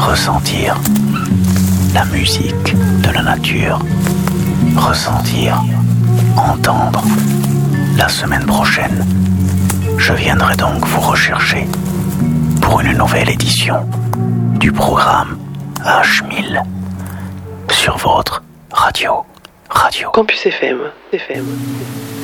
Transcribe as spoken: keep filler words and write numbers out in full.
ressentir la musique de la nature, ressentir, entendre. La semaine prochaine, je viendrai donc vous rechercher pour une nouvelle édition du programme H mille sur votre radio. Radio. Campus F M. F M.